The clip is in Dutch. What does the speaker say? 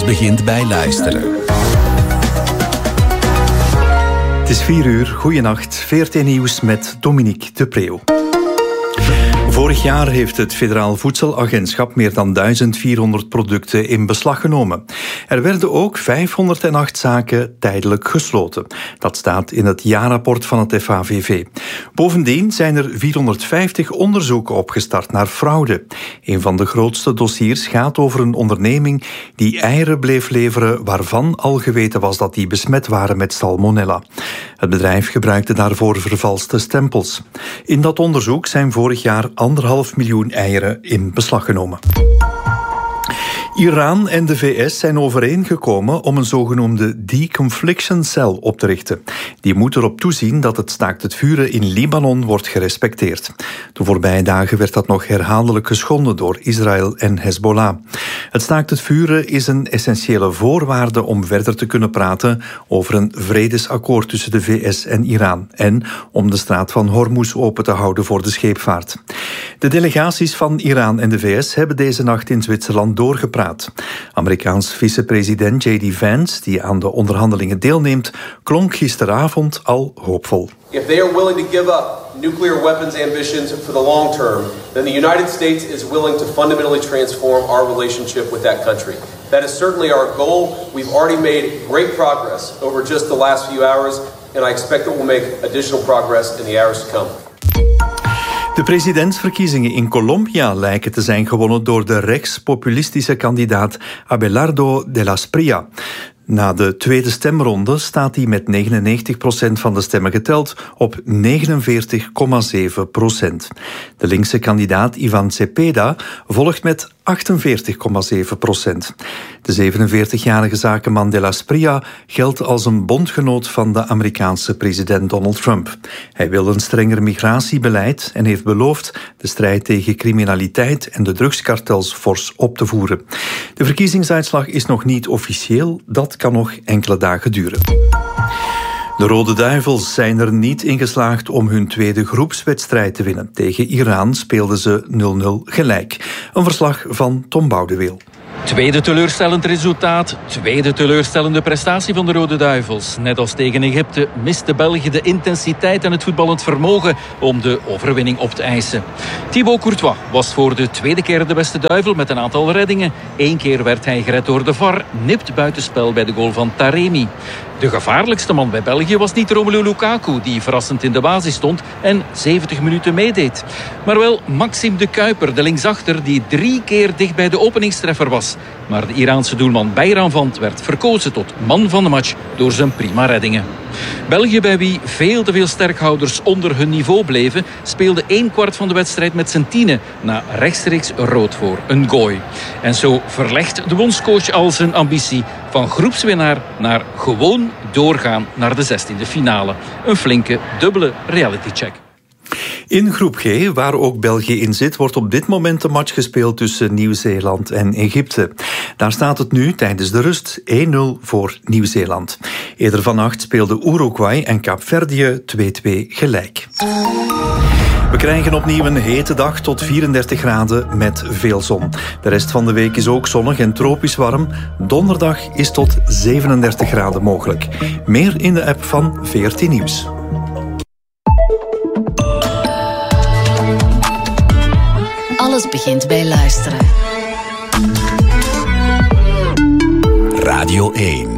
begint bij luisteren. Het is 4:00, goeienacht, VRT Nieuws met Dominique de Preeuw. Vorig jaar heeft het Federaal Voedselagentschap meer dan 1400 producten in beslag genomen. Er werden ook 508 zaken tijdelijk gesloten. Dat staat in het jaarrapport van het FAVV. Bovendien zijn er 450 onderzoeken opgestart naar fraude. Een van de grootste dossiers gaat over een onderneming die eieren bleef leveren waarvan al geweten was dat die besmet waren met salmonella. Het bedrijf gebruikte daarvoor vervalste stempels. In dat onderzoek zijn vorig jaar 1,5 miljoen eieren in beslag genomen. Iran en de VS zijn overeengekomen om een zogenoemde deconfliction cell op te richten. Die moet erop toezien dat het staakt het vuren in Libanon wordt gerespecteerd. De voorbije dagen werd dat nog herhaaldelijk geschonden door Israël en Hezbollah. Het staakt het vuren is een essentiële voorwaarde om verder te kunnen praten over een vredesakkoord tussen de VS en Iran en om de straat van Hormuz open te houden voor de scheepvaart. De delegaties van Iran en de VS hebben deze nacht in Zwitserland doorgepraat. Amerikaans vicepresident J.D. Vance, die aan de onderhandelingen deelneemt, klonk gisteravond al hoopvol. If they are willing to give up nuclear weapons ambitions for the long term, then the United States is willing to fundamentally transform our relationship with that country. That is certainly our goal. We've already made great progress over just the last few hours, and I expect that we'll make additional progress in the hours to come. De presidentsverkiezingen in Colombia lijken te zijn gewonnen door de rechtspopulistische kandidaat Abelardo de la Espriella. Na de tweede stemronde staat hij met 99% van de stemmen geteld op 49,7%. De linkse kandidaat Ivan Cepeda volgt met 48,7%. De 47-jarige zakenman de la Espriella geldt als een bondgenoot van de Amerikaanse president Donald Trump. Hij wil een strenger migratiebeleid en heeft beloofd de strijd tegen criminaliteit en de drugskartels fors op te voeren. De verkiezingsuitslag is nog niet officieel, dat kan nog enkele dagen duren. De Rode Duivels zijn er niet in geslaagd om hun tweede groepswedstrijd te winnen. Tegen Iran speelden ze 0-0 gelijk. Een verslag van Tom Boudeweel. Tweede teleurstellend resultaat, tweede teleurstellende prestatie van de Rode Duivels. Net als tegen Egypte miste België de intensiteit en het voetballend vermogen om de overwinning op te eisen. Thibaut Courtois was voor de tweede keer de beste duivel met een aantal reddingen. 1 keer werd hij gered door de VAR, nipt buitenspel bij de goal van Taremi. De gevaarlijkste man bij België was niet Romelu Lukaku, die verrassend in de basis stond en 70 minuten meedeed. Maar wel Maxime de Kuiper, de linksachter, die 3 keer dicht bij de openingstreffer was. Maar de Iraanse doelman Bayram Vand werd verkozen tot man van de match door zijn prima reddingen. België, bij wie veel te veel sterkhouders onder hun niveau bleven, speelde 1/4 van de wedstrijd met zijn 10e na rechtstreeks rood voor een gooi. En zo verlegt de bondscoach al zijn ambitie van groepswinnaar naar gewoon doorgaan naar de 16e finale. Een flinke dubbele realitycheck. In groep G, waar ook België in zit, wordt op dit moment een match gespeeld tussen Nieuw-Zeeland en Egypte. Daar staat het nu tijdens de rust 1-0 voor Nieuw-Zeeland. Eerder vannacht speelden Uruguay en Kaapverdië 2-2 gelijk. We krijgen opnieuw een hete dag tot 34 graden met veel zon. De rest van de week is ook zonnig en tropisch warm. Donderdag is tot 37 graden mogelijk. Meer in de app van VRT Nieuws. Alles begint bij luisteren. Radio 1.